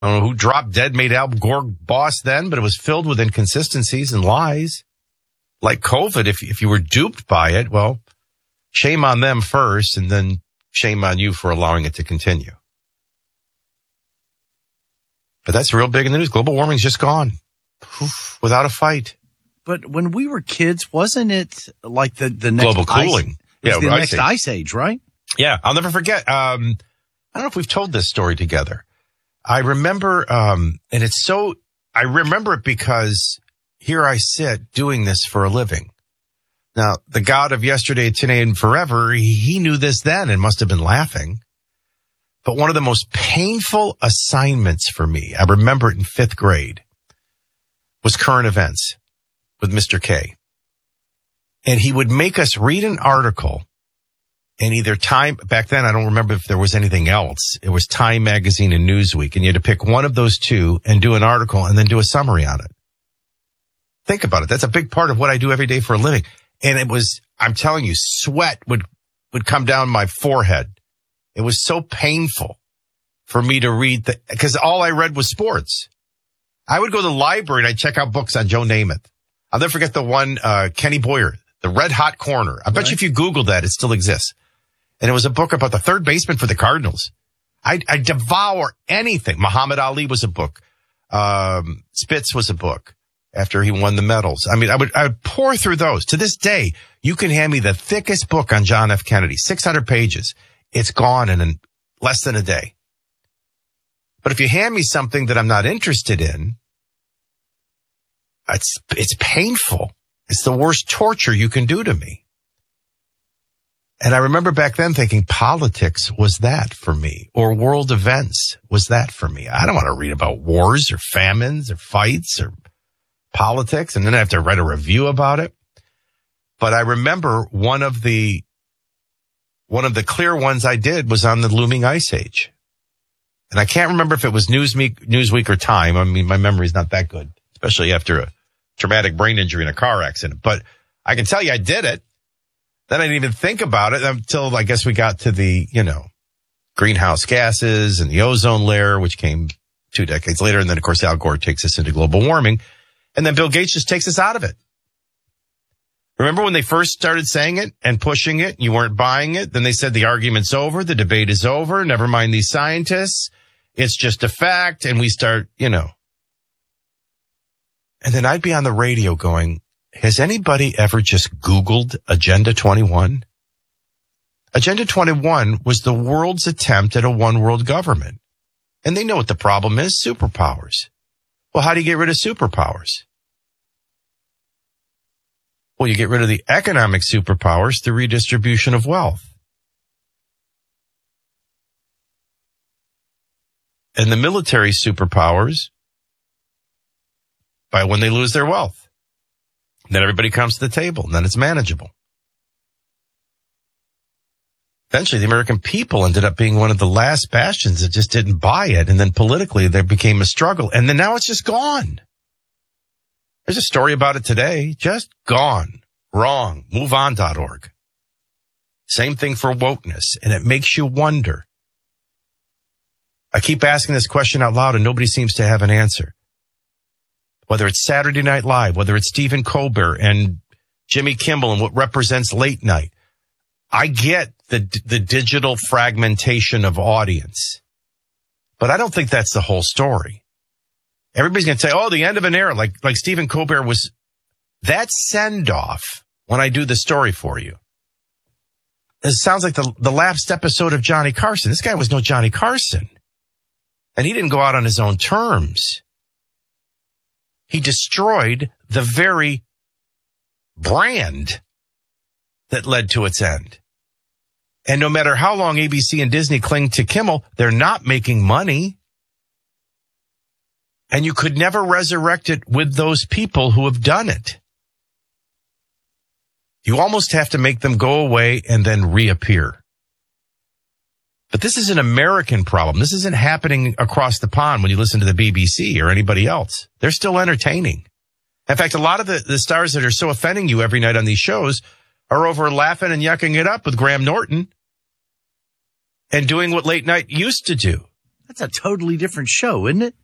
I don't know who dropped dead made Al Gore boss then, but it was filled with inconsistencies and lies. Like COVID, if you were duped by it, well, shame on them first, and then shame on you for allowing it to continue. But that's real big in the news. Global warming's just gone. Oof, without a fight. But when we were kids, wasn't it like the next global cooling? The next ice age, right? Yeah, I'll never forget. I don't know if we've told this story together. I remember, and I remember it because here I sit doing this for a living. Now, the God of yesterday, today, and forever, he knew this then and must have been laughing. But one of the most painful assignments for me, I remember it in 5th grade, was current events with Mr. K. And he would make us read an article in either Time, back then I don't remember if there was anything else. It was Time Magazine and Newsweek, and you had to pick one of those two and do an article and then do a summary on it. Think about it. That's a big part of what I do every day for a living. And it was, I'm telling you, sweat would come down my forehead. It was so painful for me to read because all I read was sports. I would go to the library and I'd check out books on Joe Namath. I'll never forget the one, Kenny Boyer, The Red Hot Corner. I bet you if you Google that, it still exists. And it was a book about the third baseman for the Cardinals. I devour anything. Muhammad Ali was a book. Spitz was a book after he won the medals. I mean, I would pour through those. To this day, you can hand me the thickest book on John F. Kennedy, 600 pages. It's gone in less than a day. But if you hand me something that I'm not interested in, it's painful. It's the worst torture you can do to me. And I remember back then thinking politics was that for me, or world events was that for me. I don't want to read about wars or famines or fights or politics, and then I have to write a review about it. But I remember one of the clear ones I did was on the looming ice age. And I can't remember if it was Newsweek or Time. I mean, my memory's not that good, especially after a traumatic brain injury in a car accident. But I can tell you I did it. Then I didn't even think about it until I guess we got to the, greenhouse gases and the ozone layer, which came 2 decades later. And then, of course, Al Gore takes us into global warming. And then Bill Gates just takes us out of it. Remember when they first started saying it and pushing it, you weren't buying it? Then they said the argument's over, the debate is over, never mind these scientists. It's just a fact. And we start, And then I'd be on the radio going, has anybody ever just Googled Agenda 21? Agenda 21 was the world's attempt at a one world government. And they know what the problem is, superpowers. Well, how do you get rid of superpowers? Well, you get rid of the economic superpowers through redistribution of wealth. And the military superpowers by when they lose their wealth. Then everybody comes to the table, and then it's manageable. Eventually, the American people ended up being one of the last bastions that just didn't buy it, and then politically there became a struggle, and then now it's just gone. There's a story about it today, just gone. Wrong. MoveOn.org. Same thing for wokeness, and it makes you wonder. I keep asking this question out loud, and nobody seems to have an answer. Whether it's Saturday Night Live, whether it's Stephen Colbert and Jimmy Kimmel and what represents late night. I get the digital fragmentation of audience, but I don't think that's the whole story. Everybody's going to say, the end of an era, like Stephen Colbert was. That send-off when I do the story for you. It sounds like the last episode of Johnny Carson. This guy was no Johnny Carson. And he didn't go out on his own terms. He destroyed the very brand that led to its end. And no matter how long ABC and Disney cling to Kimmel, they're not making money. And you could never resurrect it with those people who have done it. You almost have to make them go away and then reappear. But this is an American problem. This isn't happening across the pond when you listen to the BBC or anybody else. They're still entertaining. In fact, a lot of the stars that are so offending you every night on these shows are over laughing and yucking it up with Graham Norton and doing what late night used to do. That's a totally different show, isn't it?